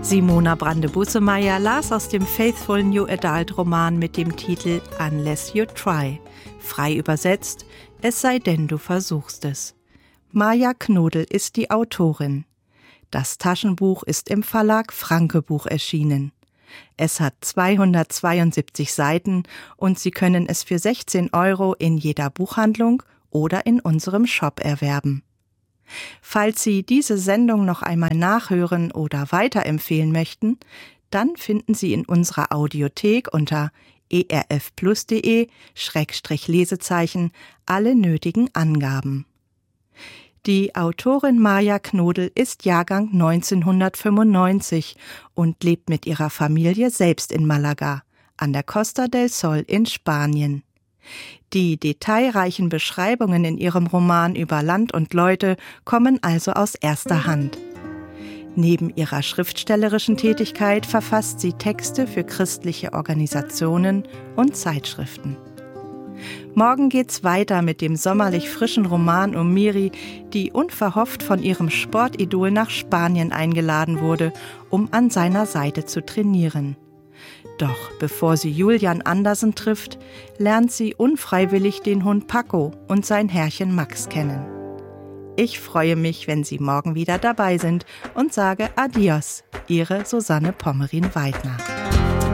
Simona Brande-Bussemeyer las aus dem Faithful New Adult Roman mit dem Titel Unless You Try. Frei übersetzt, es sei denn, du versuchst es. Maja Knodel ist die Autorin. Das Taschenbuch ist im Verlag Franke Buch erschienen. Es hat 272 Seiten und Sie können es für 16 € in jeder Buchhandlung oder in unserem Shop erwerben. Falls Sie diese Sendung noch einmal nachhören oder weiterempfehlen möchten, dann finden Sie in unserer Audiothek unter erfplus.de/Lesezeichen alle nötigen Angaben. Die Autorin Maja Knodel ist Jahrgang 1995 und lebt mit ihrer Familie selbst in Malaga, an der Costa del Sol in Spanien. Die detailreichen Beschreibungen in ihrem Roman über Land und Leute kommen also aus erster Hand. Neben ihrer schriftstellerischen Tätigkeit verfasst sie Texte für christliche Organisationen und Zeitschriften. Morgen geht's weiter mit dem sommerlich frischen Roman um Miri, die unverhofft von ihrem Sportidol nach Spanien eingeladen wurde, um an seiner Seite zu trainieren. Doch bevor sie Julian Andersen trifft, lernt sie unfreiwillig den Hund Paco und sein Herrchen Max kennen. Ich freue mich, wenn Sie morgen wieder dabei sind und sage Adios, Ihre Susanne Pommerin-Weidner.